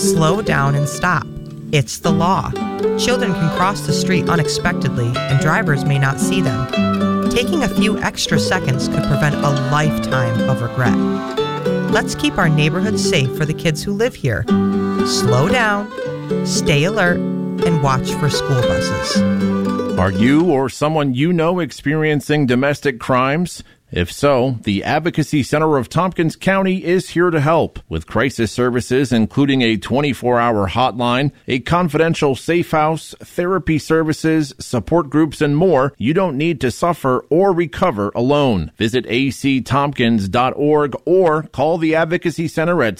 Slow down and stop. It's the law. Children can cross the street unexpectedly, and drivers may not see them. Taking a few extra seconds could prevent a lifetime of regret. Let's keep our neighborhoods safe for the kids who live here. Slow down, stay alert, and watch for school buses. Are you or someone you know experiencing domestic crimes? If so, the Advocacy Center of Tompkins County is here to help with crisis services, including a 24-hour hotline, a confidential safe house, therapy services, support groups, and more. You don't need to suffer or recover alone. Visit actompkins.org or call the Advocacy Center at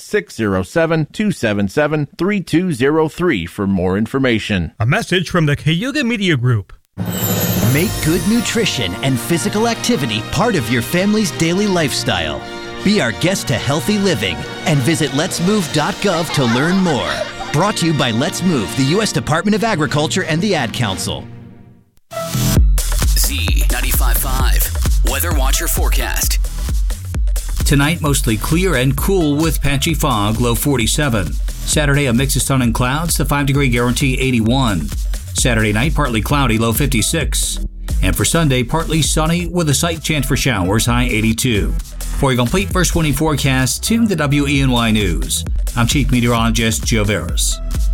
607-277-3203 for more information. A message from the Cayuga Media Group. Make good nutrition and physical activity part of your family's daily lifestyle. Be our guest to healthy living and visit letsmove.gov to learn more. Brought to you by Let's Move, the U.S. Department of Agriculture and the Ad Council. Z95.5 Weather Watcher Forecast. Tonight, mostly clear and cool with patchy fog, low 47. Saturday, a mix of sun and clouds, the 5-degree guarantee 81. Saturday night, partly cloudy, low 56. And for Sunday, partly sunny with a slight chance for showers, high 82. For your complete first 24 forecast, tune to WENY News. I'm Chief Meteorologist Joe Veras.